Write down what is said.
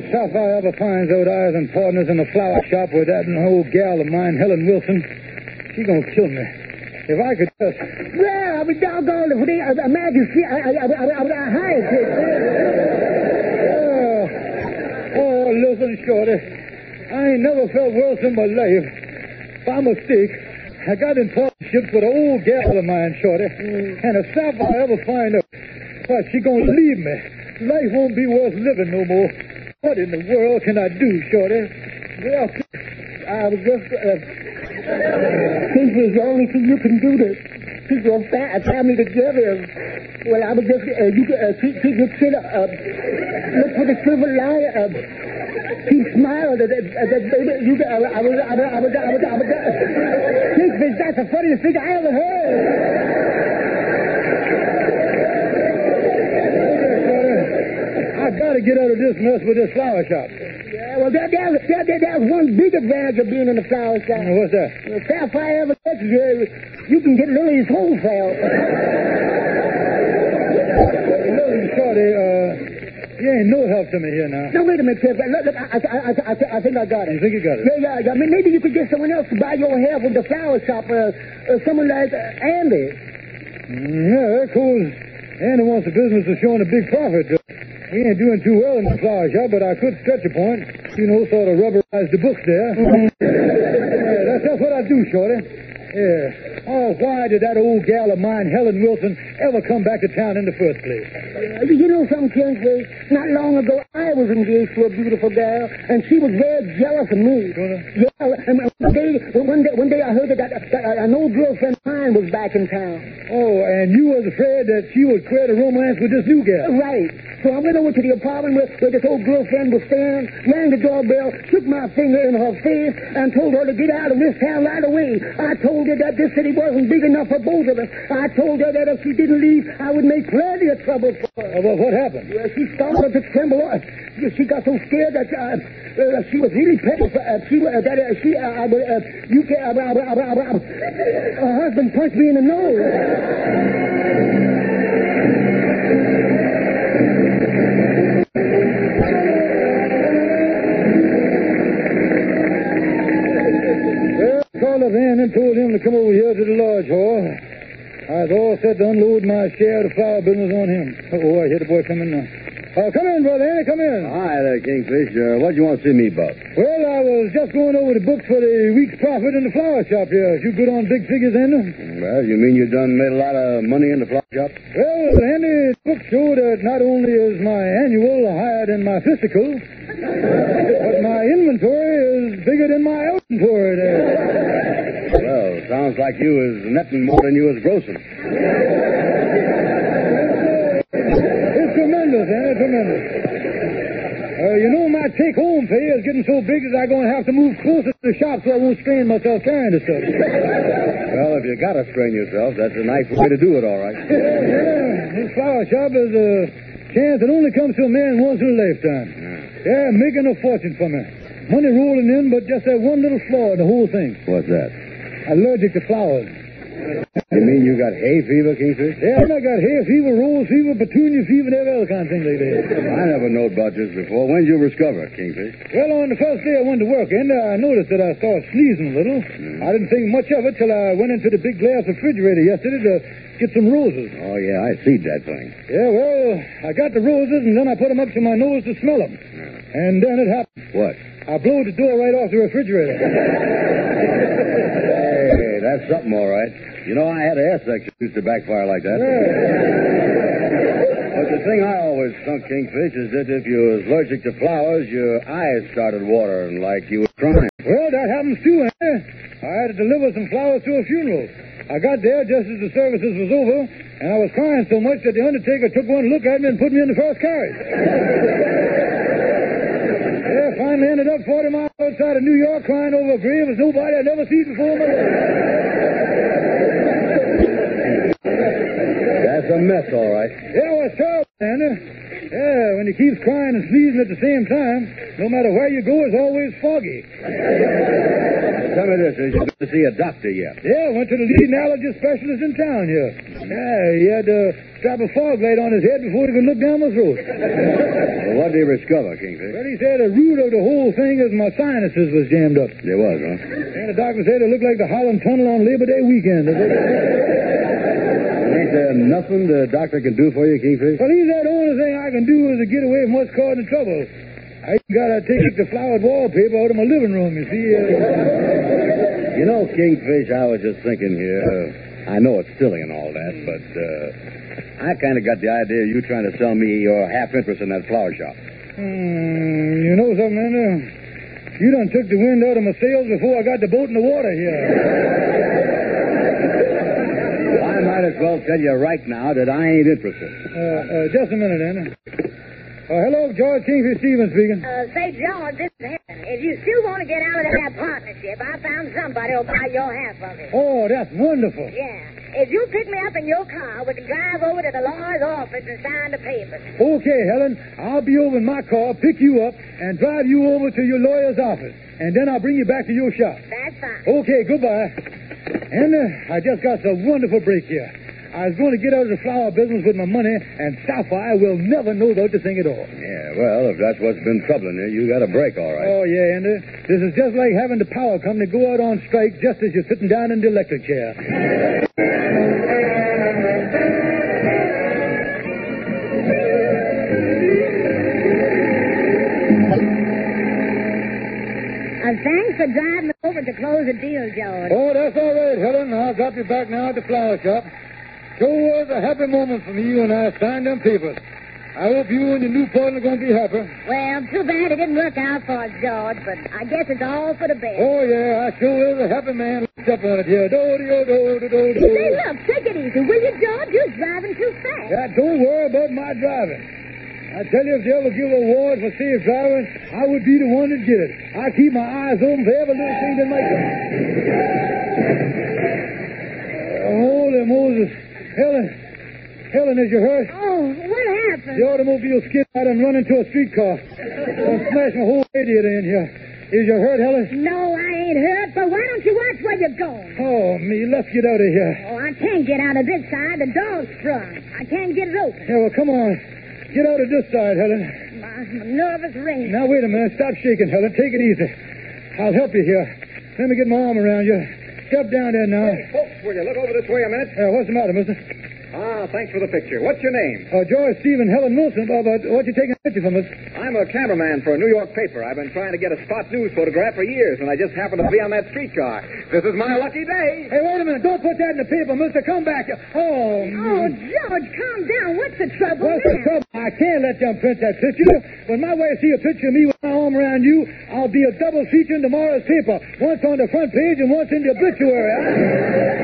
if Sapphire ever finds out I was in partners in the flower shop with that old gal of mine, Helen Wilson, she gonna kill me. If I could just... Well, I was doggone if they imagine I would hire it. Oh, listen, Shorty. I ain't never felt worse in my life. By mistake, I got in partnership with an old gal of mine, Shorty. And if Sapphire ever find out, why, she gonna leave me. Life won't be worth living no more. What in the world can I do, Shorty? Well, I was just... This is the only thing you can do to keep your family together. Well, I was just... you can keep your chin up. Look for the silver line. Keep smiling. You can... I was... Kingfish, that's the funniest thing I ever heard. I gotta get out of this mess with this flower shop. Yeah, well, there's one big advantage of being in the flower shop. What's that? If Sapphire ever gets you can get Lily's wholesale. Lily, Shorty, you ain't no help to me here now. Now, wait a minute, Kip. Look, I think I got it. You think you got it? Yeah. I mean, maybe you could get someone else to buy your hair from the flower shop. Someone like Andy. Yeah, of course. Andy wants the business of showing a big profit. We ain't doing too well in the flower shop, but I could stretch a point. You know, sort of rubberize the books there. Yeah, that's what I do, Shorty. Yeah. Oh, why did that old gal of mine, Helen Wilson, ever come back to town in the first place? You know something, Kingsway? Not long ago, I was engaged to a beautiful girl, and she was very jealous of me. Yeah, and one day I heard that an old girlfriend of mine was back in town. Oh, and you was afraid that she would create a romance with this new gal? Right. So I went over to the apartment where this old girlfriend was staying, rang the doorbell, shook my finger in her face, and told her to get out of this town right away. I told her that this city wasn't big enough for both of us. I told her that if she didn't leave, I would make plenty of trouble for her. Well, what happened? Well, she started to tremble. She got so scared that she was really petrified. Her husband punched me in the nose. Called up in and told him to come over here to the lodge hall. I was all set to unload my share of the flower business on him. Oh, I hear the boy coming now. Come in, Brother Andy, come in. Hi there, Kingfish. What do you want to see me about? Well, I was just going over the books for the week's profit in the flower shop here. You good on big figures, Andy? Well, you mean you done made a lot of money in the flower shop? Well, Andy, the books show that not only is my annual higher than my fiscal, but my inventory is bigger than my inventory there. Well, sounds like you was netting more than you was grossing. It's tremendous, Andy, tremendous. You know, my take-home pay is getting so big that I'm going to have to move closer to the shop so I won't strain myself carrying the stuff. Well, if you got to strain yourself, that's a nice way to do it, all right. Yeah, this flower shop is a chance that only comes to a man once in a lifetime. Yeah, making a fortune for me. Money rolling in, but just that one little flaw in the whole thing. What's that? Allergic to flowers. You mean you got hay fever, Kingfish? Yeah, I got hay fever, rose fever, petunia fever, and every other kind of thing like that. I never knowed about this before. When did you discover it, Kingfish? Well, on the first day I went to work, and I noticed that I started sneezing a little. I didn't think much of it till I went into the big glass refrigerator yesterday to get some roses. Oh, yeah, I see that thing. Yeah, well, I got the roses, and then I put them up to my nose to smell them. And then it happened. What? I blew the door right off the refrigerator. Hey, that's something, all right. You know, I had an air section used to backfire like that. Yeah. But the thing I always thunk, Kingfish, is that if you was allergic to flowers, your eyes started watering like you were crying. Well, that happens too, eh? I had to deliver some flowers to a funeral. I got there just as the services was over, and I was crying so much that the undertaker took one look at me and put me in the first carriage. Yeah, finally ended up 40 miles outside of New York crying over a grave as nobody I'd ever seen before in my life. That's a mess, all right. Yeah, well, it's terrible, Andy. Yeah, when he keeps crying and sneezing at the same time, no matter where you go, it's always foggy. Tell me this, is you going to see a doctor yet? Yeah, went to the leading allergy specialist in town here. Yeah, he had to strap a fog light on his head before he could look down my throat. Well, what did he discover, Kingfish? But he said the root of the whole thing is my sinuses was jammed up. There was, huh? And the doctor said it looked like the Holland Tunnel on Labor Day weekend. Ain't there nothing the doctor can do for you, Kingfish? Well, he said the only thing I can do is to get away from what's causing the trouble. I got to take the flowered wallpaper out of my living room, you see. You know, Kingfish, I was just thinking here. I know it's silly and all that, but I kind of got the idea you trying to sell me your half interest in that flower shop. You know something, Andy? You done took the wind out of my sails before I got the boat in the water here. I might as well tell you right now that I ain't interested. Just a minute, Andy. Hello, George Kingfish Stevens speaking. Say, George, this is Helen. If you still want to get out of that partnership, I found somebody who'll buy your half of it. Oh, that's wonderful. Yeah. If you pick me up in your car, we can drive over to the lawyer's office and sign the papers. Okay, Helen. I'll be over in my car, pick you up, and drive you over to your lawyer's office. And then I'll bring you back to your shop. That's fine. Okay, goodbye. And I just got a wonderful break here. I was going to get out of the flower business with my money, and Sapphire will never know about the thing at all. Yeah, well, if that's what's been troubling you, you got a break, all right. Oh, yeah, Andy. This is just like having the power company go out on strike just as you're sitting down in the electric chair. Thanks for driving me over to close the deal, George. Oh, that's all right, Helen. I'll drop you back now at the flower shop. Sure was a happy moment for me when I signed them papers. I hope you and your new partner are going to be happy. Well, too bad it didn't work out for us, George, but I guess it's all for the best. Oh, yeah, I sure is a happy man. Let's up on it here. Do-de-o-do-de-do-do. Say, look, take it easy, will you, George? You're driving too fast. Yeah, don't worry about my driving. I tell you, if they ever give an award for safe driving, I would be the one to get it. I keep my eyes open for every little thing that might come. Holy Moses. Helen, is you hurt? Oh, what happened? The automobile skid out and run into a streetcar. And smashed my whole radiator in here. Is you hurt, Helen? No, I ain't hurt, but why don't you watch where you're going? Oh, me, let's get out of here. Oh, I can't get out of this side. The door's sprung. I can't get it open. Yeah, well, come on. Get out of this side, Helen. My nervous ring. Now, wait a minute. Stop shaking, Helen. Take it easy. I'll help you here. Let me get my arm around you. Step down there now. Hey, folks, will you look over this way a minute? What's the matter, mister? Thanks for the picture. What's your name? George Stephen Helen Wilson. But what you taking a picture from us? I'm a cameraman for a New York paper. I've been trying to get a spot news photograph for years, and I just happened to be on that streetcar. This is my lucky day. Hey, wait a minute. Don't put that in the paper, mister. Come back. Oh, George, calm down. What's the trouble? What's the trouble? I can't let them print that picture. When my wife see a picture of me with my arm around you, I'll be a double feature in tomorrow's paper. Once on the front page and once in the obituary.